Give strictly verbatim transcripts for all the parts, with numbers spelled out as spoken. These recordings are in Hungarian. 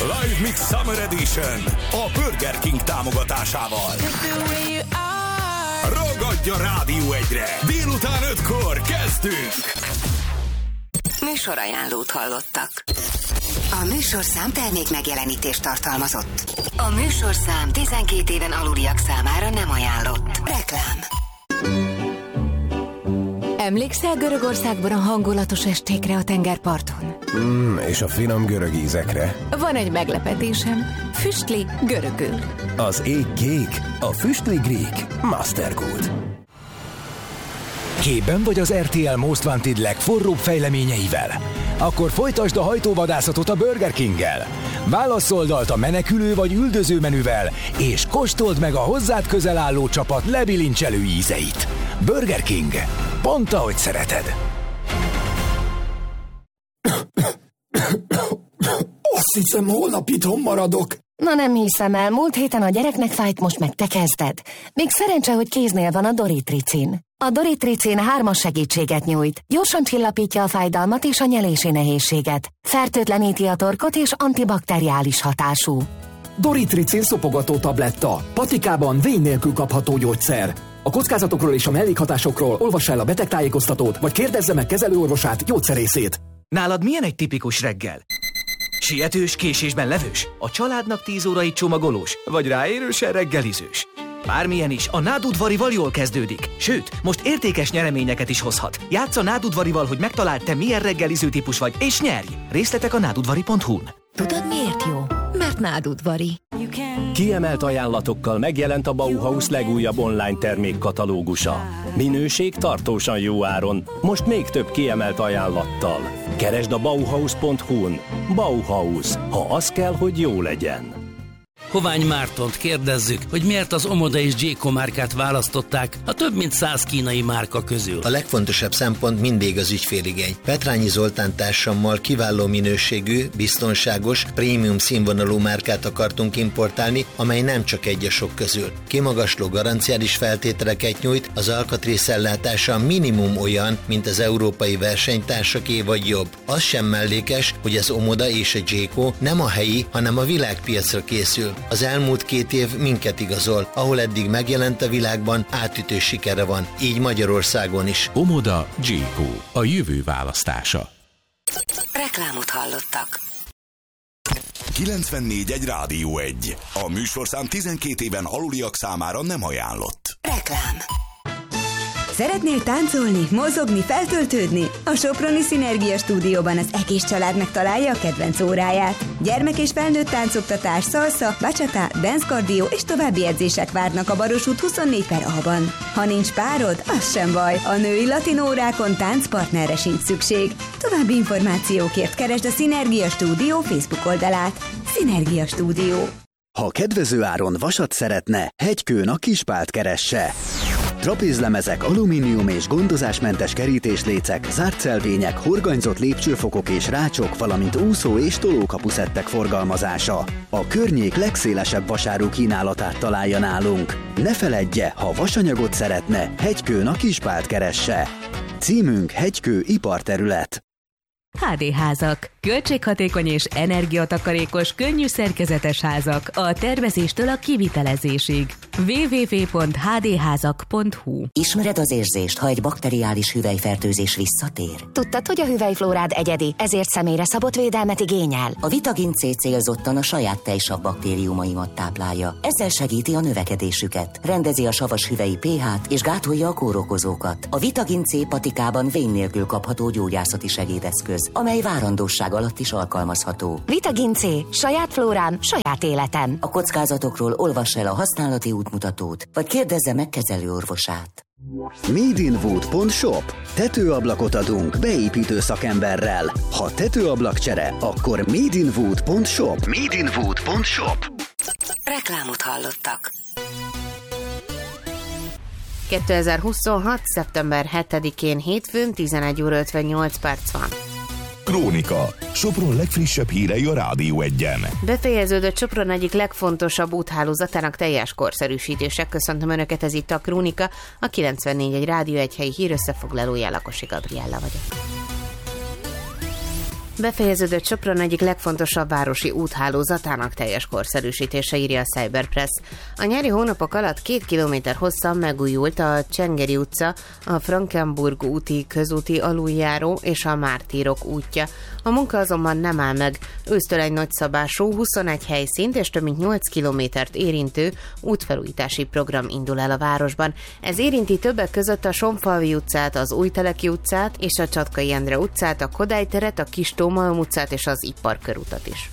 Live Mix Summer Edition a Burger King támogatásával. Ragadj a Rádió egyre! Délután ötkor kezdünk! Műsorajánlót hallottak. A műsorszám termék megjelenítést tartalmazott. A műsorszám tizenkét éven aluliak számára nem ajánlott. Reklám. Emlékszel Görögországban a hangulatos estékre a tengerparton? Mm, és a finom görög ízekre. Van egy meglepetésem. Füstli görögül. Az ég kék, a füstli grík. Mastergood. Képben vagy az er té el Most Wanted legforróbb fejleményeivel? Akkor folytasd a hajtóvadászatot a Burger Kinggel. Válasz oldalt a menekülő vagy üldöző menüvel, és kóstold meg a hozzád közel álló csapat lebilincselő ízeit. Burger King. Pont ahogy szereted. Azt hiszem, holnap itthon maradok. Na nem hiszem el, múlt héten a gyereknek fájt, most meg te kezded. Még szerencse, hogy kéznél van a Doritricin. A Doritricin hármas segítséget nyújt. Gyorsan csillapítja a fájdalmat és a nyelési nehézséget. Fertőtleníti a torkot és antibakteriális hatású. Doritricin szopogató tabletta. Patikában vény nélkül kapható gyógyszer. A kockázatokról és a mellékhatásokról olvass el a betegtájékoztatót, vagy kérdezze meg kezelőorvosát, gyógyszerészét. Nálad milyen egy tipikus reggel? Sietős, késésben levős? A családnak tíz órai csomagolós? Vagy ráérősen reggelizős? Bármilyen is, a Nádudvarival jól kezdődik. Sőt, most értékes nyereményeket is hozhat. Játsz a Nádudvarival, hogy megtaláld, te milyen reggeliző típus vagy, és nyerj! Részletek a nádudvari pont hu-n. Tudod miért jó? Mert Nádudvari. Kiemelt ajánlatokkal megjelent a Bauhaus legújabb online termékkatalógusa. Minőség tartósan jó áron, most még több kiemelt ajánlattal. Keresd a bauhaus pont hu-n. Bauhaus, ha az kell, hogy jó legyen. Hovány Mártont kérdezzük, hogy miért az Omoda és Jayco márkát választották a több mint száz kínai márka közül. A legfontosabb szempont mindig az ügyféligény. Petrányi Zoltán társammal kiváló minőségű, biztonságos, prémium színvonalú márkát akartunk importálni, amely nem csak egy a sok közül. Kimagasló garanciális feltételeket nyújt, az alkatrészellátása minimum olyan, mint az európai versenytársaké vagy jobb. Az sem mellékes, hogy az Omoda és a Jayco nem a helyi, hanem a világpiacra készül. Az elmúlt két év minket igazol, ahol eddig megjelent a világban, átütő sikere van, így Magyarországon is. Omoda Jayco, a jövő választása. Reklámot hallottak. kilencvennégy egy Rádió egy. A műsorszám tizenkét éven aluliak számára nem ajánlott. Reklám. Szeretnél táncolni, mozogni, feltöltődni? A Soproni Szinergia Stúdióban az egész család megtalálja a kedvenc óráját. Gyermek és felnőtt táncoktatás, salsa, bachata, dance cardio és további edzések várnak a Baros út huszonnégy per A-ban. Ha nincs párod, az sem baj. A női latin órákon táncpartnerre sincs szükség. További információkért keresd a Szinergia Stúdió Facebook oldalát. Szinergia Stúdió. Ha kedvező áron vasat szeretne, Hegykőn a Kispált keresse. Trapézlemezek, alumínium és gondozásmentes kerítéslécek, zártszelvények, horganyzott lépcsőfokok és rácsok, valamint úszó- és tolókapuszettek forgalmazása. A környék legszélesebb vasáru kínálatát találja nálunk. Ne feledje, ha vasanyagot szeretne, Hegykőn a Kispált keresse. Címünk Hegykő iparterület. há dé házak. Költséghatékony és energiatakarékos, könnyű szerkezetes házak a tervezéstől a kivitelezésig. double-u double-u double-u pont há dé házak pont hu. Ismered az érzést, ha egy bakteriális hüvelyfertőzés visszatér? Tudtad, hogy a hüvelyflórád egyedi, ezért személyre szabott védelmet igényel? A Vitagin C célzottan a saját tejsav baktériumaimat táplálja. Ezzel segíti a növekedésüket, rendezi a savas hüvelyi pH-t és gátolja a kórokozókat. A Vitagin C patikában vény nélkül kapható gyógyászati segédeszköz, amely várandóság alatt is alkalmazható. Vitagin C. Saját flórám, saját életem. A kockázatokról olvass el a használati útmutatót, vagy kérdezze meg kezelőorvosát. Madeinwood pont shop. Tetőablakot adunk beépítő szakemberrel. Ha tetőablakcsere, akkor Madeinwood pont shop. Madeinwood pont shop. Reklámot hallottak. kétezer-huszonhat. szeptember hetedikén hétfőn tizenegy óra ötvennyolc perc van. Krónika. Sopron legfrissebb hírei a Rádió egyen. Befejeződött Sopron egyik legfontosabb úthálózatának teljes korszerűsítése. Köszöntöm Önöket, ez itt a Krónika, a kilencvennégy egy Rádió egy helyi hírösszefoglalója, Lakosi Gabriella vagyok. Befejeződött Sopron egyik legfontosabb városi úthálózatának teljes korszerűsítése, írja a Cyberpress. A nyári hónapok alatt két kilométer hosszan megújult a Csengeri utca, a Frankenburg úti közúti aluljáró és a Mártírok útja. A munka azonban nem áll meg. Ősztől egy nagyszabású huszonegy helyszínt és több mint nyolc kilométert érintő útfelújítási program indul el a városban. Ez érinti többek között a Sonfalvi utcát, az Újteleki utcát és a Csatkai Endre utcát, a Kodály teret, a Kis Tómalom utcát és az Iparkörutat is.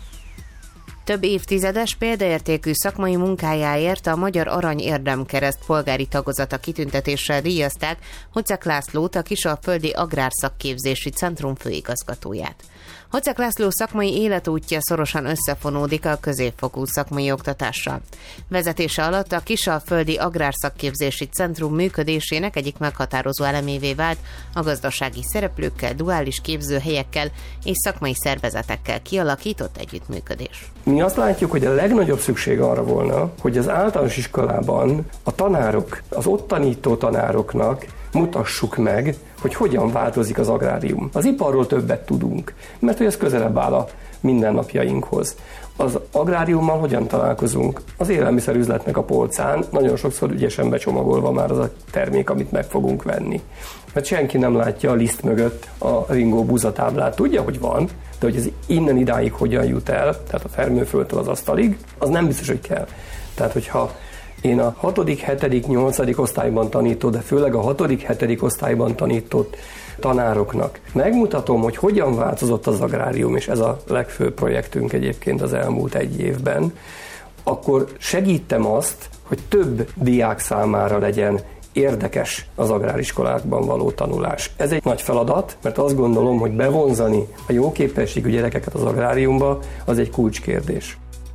Több évtizedes példaértékű szakmai munkájáért a Magyar Arany Érdemkereszt polgári tagozata kitüntetéssel díjazták Hocek Lászlót, a Kisalföldi Agrárszakképzési Centrum főigazgatóját. Hocek László szakmai életútja szorosan összefonódik a középfokú szakmai oktatással. Vezetése alatt a Kisalföldi Agrárszakképzési Centrum működésének egyik meghatározó elemévé vált a gazdasági szereplőkkel, duális képzőhelyekkel és szakmai szervezetekkel kialakított együttműködés. Mi azt látjuk, hogy a legnagyobb szükség arra volna, hogy az általános iskolában a tanárok, az ott tanító tanároknak mutassuk meg, hogy hogyan változik az agrárium. Az iparról többet tudunk, mert hogy ez közelebb áll a mindennapjainkhoz. Az agráriummal hogyan találkozunk? Az élelmiszerüzletnek a polcán nagyon sokszor ügyesen becsomagolva már az a termék, amit meg fogunk venni. Mert senki nem látja a liszt mögött a ringó búzatáblát. Tudja, hogy van, de hogy ez innen idáig hogyan jut el, tehát a termőföldtől az asztalig, az nem biztos, hogy kell. Tehát, hogyha én a hatodik, hetedik, nyolcadik osztályban tanító, de főleg a hatodik, hetedik osztályban tanított tanároknak megmutatom, hogy hogyan változott az agrárium, és ez a legfőbb projektünk egyébként az elmúlt egy évben, akkor segítem azt, hogy több diák számára legyen érdekes az agráriskolákban való tanulás. Ez egy nagy feladat, mert azt gondolom, hogy bevonzani a jó képességű gyerekeket az agráriumba, az egy kulcskérdés.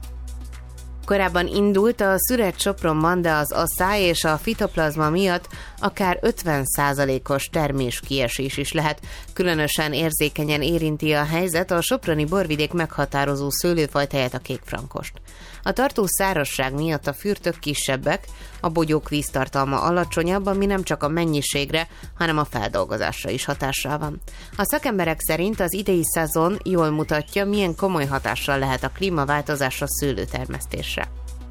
Korábban indult a szüret Sopronban, de az asszály és a fitoplazma miatt akár ötven százalékos terméskiesés is lehet. Különösen érzékenyen érinti a helyzet a soproni borvidék meghatározó szőlőfajtáját, a kékfrankost. A tartó szárazság miatt a fürtök kisebbek, a bogyók víztartalma alacsonyabb, ami nem csak a mennyiségre, hanem a feldolgozásra is hatással van. A szakemberek szerint az idei szezon jól mutatja, milyen komoly hatással lehet a klímaváltozás a szőlőtermesztésre.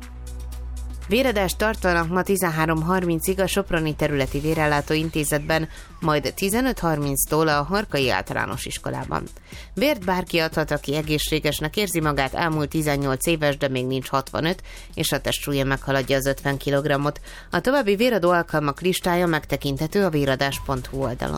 Véradást tartanak ma tizenhárom harmincig a Soproni Területi Vérellátó Intézetben, majd tizenöt harminctól a Harkai Általános Iskolában. Vért bárki adhat, aki egészségesnek érzi magát, elmúlt tizennyolc éves, de még nincs hatvanöt, és a testsúlya meghaladja az ötven kilogrammot. A további véradó alkalmak listája megtekinthető a véradás pont hu oldalon.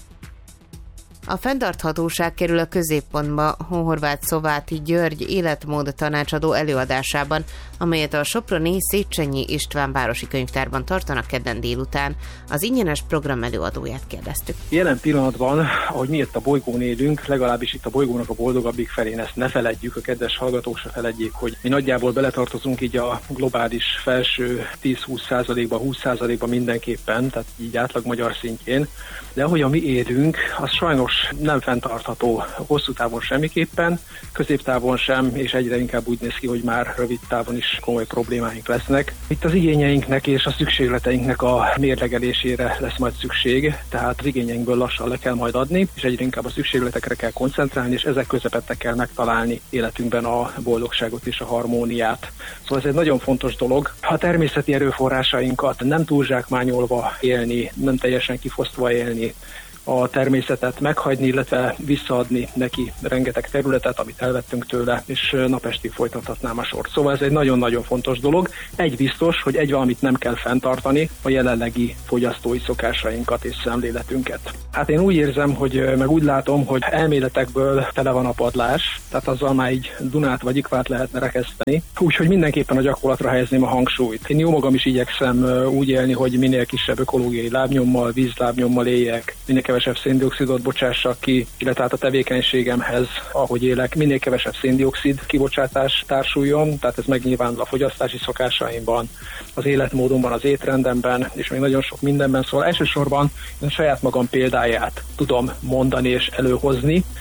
A fenntarthatóság kerül a középpontba Horváth Szováti György életmód tanácsadó előadásában, amelyet a soproni Széchenyi István városi könyvtárban tartanak kedden délután. Az ingyenes program előadóját kérdeztük. Jelen pillanatban, ahogy mi itt a bolygón élünk, legalábbis itt a bolygónak a boldogabbik felén, ezt ne feledjük, a kedves hallgatók se feledjék, hogy mi nagyjából beletartozunk így a globális felső tíz-húsz százalékba, húsz százalékba mindenképpen, tehát így átlag magyar szintjén, de ahogyan mi élünk, az sajnos nem fenntartható hosszú távon semmiképpen, középtávon sem, és egyre inkább úgy néz ki, hogy már rövid távon is komoly problémáink lesznek. Itt az igényeinknek és a szükségleteinknek a mérlegelésére lesz majd szükség, tehát az igényeinkből lassan le kell majd adni, és egyre inkább a szükségletekre kell koncentrálni, és ezek közepette kell megtalálni életünkben a boldogságot és a harmóniát. Szóval ez egy nagyon fontos dolog. A természeti erőforrásainkat nem túlzsákmányolva élni, nem teljesen kifosztva élni, a természetet meghagyni, illetve visszaadni neki rengeteg területet, amit elvettünk tőle, és napestig folytathatnám a sort. Szóval ez egy nagyon-nagyon fontos dolog. Egy biztos, hogy egy valamit nem kell fenntartani, a jelenlegi fogyasztói szokásainkat és szemléletünket. Hát én úgy érzem, hogy meg úgy látom, hogy elméletekből tele van a padlás, tehát azzal már így Dunát vagy Ikvát lehetne rekeszteni. Úgyhogy mindenképpen a gyakorlatra helyezném a hangsúlyt. Én jó magam is igyekszem úgy élni, hogy minél kisebb ökológiai lábnyommal, vízlábnyommal éljek, minél kevesebb széndioxidot bocsássak ki, illetve hát a tevékenységemhez, ahogy élek, minél kevesebb széndioxid kibocsátás társuljon, tehát ez megnyilvánul a fogyasztási szokásaimban, az életmódomban, az étrendemben, és még nagyon sok mindenben. Szóval elsősorban én saját magam példáját tudom mondani és előhozni,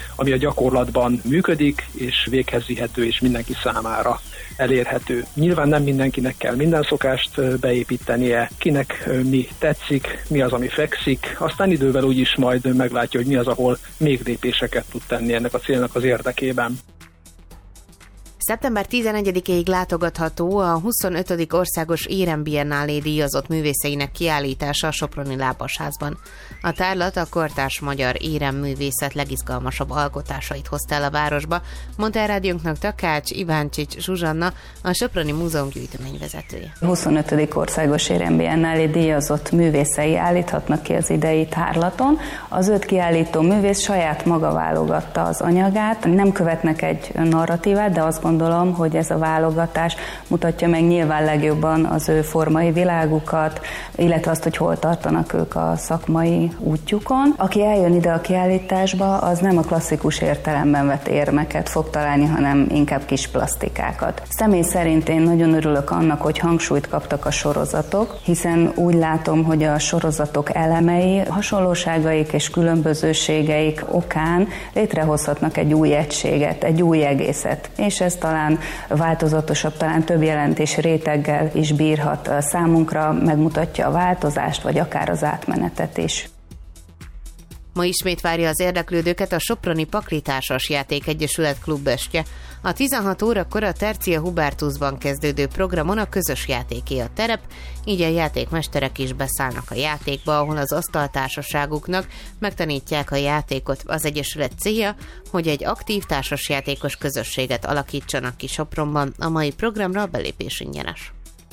ami a gyakorlatban működik, és véghez vihető, és mindenki számára elérhető. Nyilván nem mindenkinek kell minden szokást beépítenie, kinek mi tetszik, mi az, ami fekszik, aztán idővel úgyis majd meglátja, hogy mi az, ahol még lépéseket tud tenni ennek a célnak az érdekében. szeptember tizenegyedikéig látogatható a huszonötödik országos Érembiennálé díjazott művészeinek kiállítása a soproni Lábasházban. A tárlat a kortárs magyar éremművészet legizgalmasabb alkotásait hozta el a városba, mondta a rádiónknak Takács Iváncsics Zsuzsanna, a Soproni Múzeum gyűjteményvezetője. huszonötödik országos Érembiennálé díjazott művészei állíthatnak ki az idei tárlaton. Az öt kiállító művész saját maga válogatta az anyagát, nem követnek egy narratívát, de azt gondolom, hogy ez a válogatás mutatja meg nyilván legjobban az ő formai világukat, illetve azt, hogy hol tartanak ők a szakmai útjukon. Aki eljön ide a kiállításba, az nem a klasszikus értelemben vett érmeket fog találni, hanem inkább kis plastikákat. Személy szerint én nagyon örülök annak, hogy hangsúlyt kaptak a sorozatok, hiszen úgy látom, hogy a sorozatok elemei, hasonlóságaik és különbözőségeik okán létrehozhatnak egy új egységet, egy új egészet, és ez talán változatosabb, talán több jelentés réteggel is bírhat számunkra, megmutatja a változást, vagy akár az átmenetet is. Ma ismét várja az érdeklődőket a Soproni Pakli Társasjáték Egyesület klubestje. A tizenhat órakor a Tercia Hubertusban kezdődő programon a közös játéké a terep, így a játékmesterek is beszállnak a játékba, ahol az asztaltársaságuknak megtanítják a játékot. Az Egyesület célja, hogy egy aktív társasjátékos közösséget alakítsanak ki Sopronban. A mai programra a belépés ingyenes.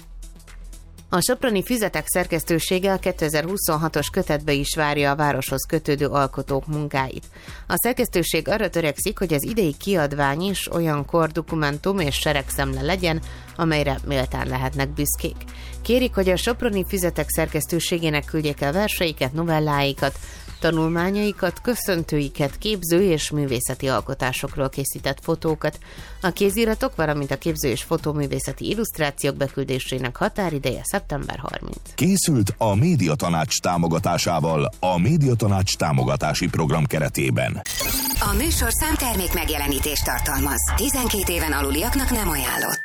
A Soproni Füzetek szerkesztősége a kétezer-huszonhatos kötetbe is várja a városhoz kötődő alkotók munkáit. A szerkesztőség arra törekszik, hogy az idei kiadvány is olyan kordokumentum és seregszemle legyen, amelyre méltán lehetnek büszkék. Kérik, hogy a Soproni Füzetek szerkesztőségének küldjék el verseiket, novelláikat, tanulmányaikat, köszöntőiket, képző és művészeti alkotásokról készített fotókat. A kéziratok, valamint a képző és fotóművészeti illusztrációk beküldésének határideje szeptember harmincadika. Készült a Médiatanács támogatásával a Médiatanács támogatási program keretében. A műsorszám termék megjelenítést tartalmaz. tizenkét éven aluliaknak nem ajánlott.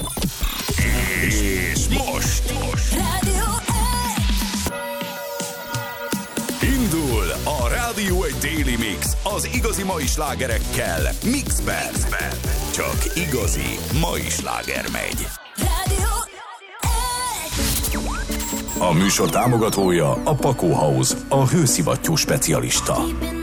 És most! Indul a Rádió egy Daily Mix az igazi mai slágerekkel Mixben. Csak igazi mai sláger megy. A műsor támogatója a Pakó House, a hőszivattyú specialista.